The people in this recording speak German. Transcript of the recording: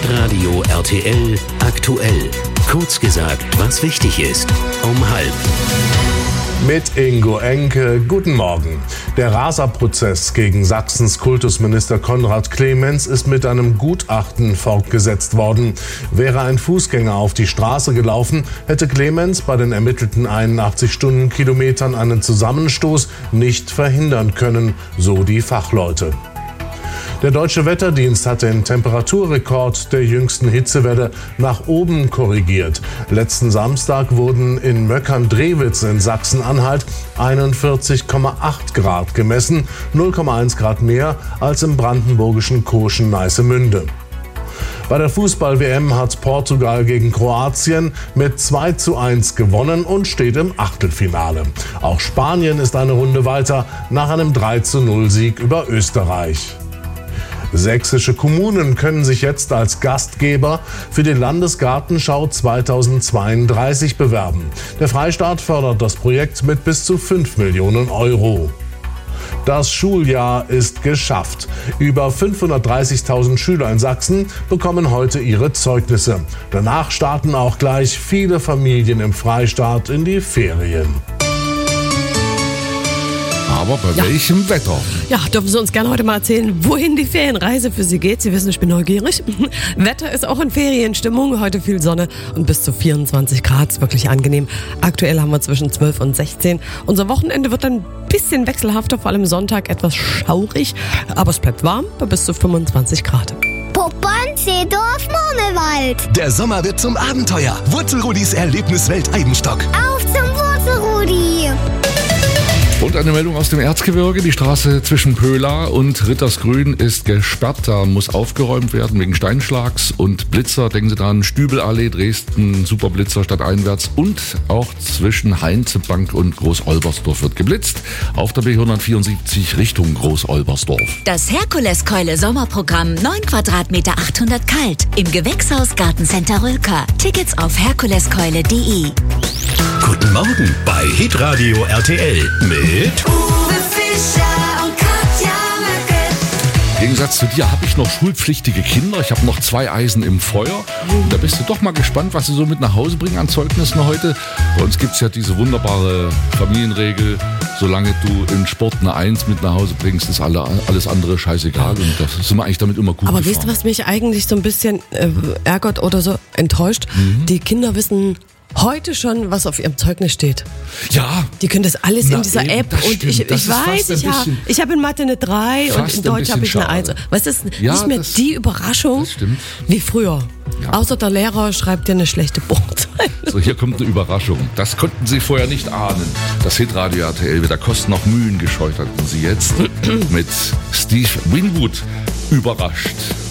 Hitradio RTL aktuell. Kurz gesagt, was wichtig ist. Um 12:30. Mit Ingo Enke, guten Morgen. Der Rasa-Prozess gegen Sachsens Kultusminister Konrad Clemens ist mit einem Gutachten fortgesetzt worden. Wäre ein Fußgänger auf die Straße gelaufen, hätte Clemens bei den ermittelten 81 Stundenkilometern einen Zusammenstoß nicht verhindern können, so die Fachleute. Der Deutsche Wetterdienst hat den Temperaturrekord der jüngsten Hitzewelle nach oben korrigiert. Letzten Samstag wurden in Möckern-Drewitz in Sachsen-Anhalt 41,8 Grad gemessen, 0,1 Grad mehr als im brandenburgischen Koschen-Neißemünde. Bei der Fußball-WM hat Portugal gegen Kroatien mit 2:1 gewonnen und steht im Achtelfinale. Auch Spanien ist eine Runde weiter nach einem 3:0-Sieg über Österreich. Sächsische Kommunen können sich jetzt als Gastgeber für die Landesgartenschau 2032 bewerben. Der Freistaat fördert das Projekt mit bis zu 5 Millionen Euro. Das Schuljahr ist geschafft. Über 530.000 Schüler in Sachsen bekommen heute ihre Zeugnisse. Danach starten auch gleich viele Familien im Freistaat in die Ferien. Aber bei welchem Wetter? Ja, dürfen Sie uns gerne heute mal erzählen, wohin die Ferienreise für Sie geht. Sie wissen, ich bin neugierig. Wetter ist auch in Ferienstimmung. Heute viel Sonne und bis zu 24 Grad. Ist wirklich angenehm. Aktuell haben wir zwischen 12 und 16. Unser Wochenende wird ein bisschen wechselhafter, vor allem Sonntag etwas schaurig. Aber es bleibt warm bei bis zu 25 Grad. Poppern, Seedorf, Monewald. Der Sommer wird zum Abenteuer. Wurzelrudis Erlebniswelt Eibenstock. Auf zum Wurzelrudi. Und eine Meldung aus dem Erzgebirge. Die Straße zwischen Pöla und Rittersgrün ist gesperrt. Da muss aufgeräumt werden wegen Steinschlags und Blitzer. Denken Sie dran, Stübelallee, Dresden, Superblitzer stadteinwärts. Und auch zwischen Heinzebank und Groß-Olbersdorf wird geblitzt. Auf der B174 Richtung Groß-Olbersdorf. Das Herkuleskeule Sommerprogramm 9 Quadratmeter 800 kalt im Gewächshaus Gartencenter Rülker. Tickets auf herkuleskeule.de. Guten Morgen bei Hitradio RTL mit Uwe Fischer und Katja Möcke. Im Gegensatz zu dir habe ich noch schulpflichtige Kinder. Ich habe noch 2 Eisen im Feuer. Und da bist du doch mal gespannt, was sie so mit nach Hause bringen an Zeugnissen heute. Bei uns gibt es ja diese wunderbare Familienregel, solange du in Sport eine 1 mit nach Hause bringst, ist alles andere scheißegal. Und das sind wir eigentlich damit immer gut Aber gefahren. weißt du, was mich eigentlich so ein bisschen ärgert oder so enttäuscht? Die Kinder wissen heute schon, was auf ihrem Zeugnis steht. Ja. Die können das alles in dieser eben, App. das Und stimmt. ich Das ist weiß, fast ich habe in Mathe eine 3 und in Deutsch habe ich eine 1. Was ist Ja, nicht mehr das- die Überraschung das stimmt. wie früher? Ja. Außer der Lehrer schreibt dir eine schlechte Punktzahl. So, hier kommt eine Überraschung. Das konnten Sie vorher nicht ahnen. Das Hitradio RTL wird der Kosten noch Mühen gescheut, hatten Sie jetzt mit Steve Winwood überrascht.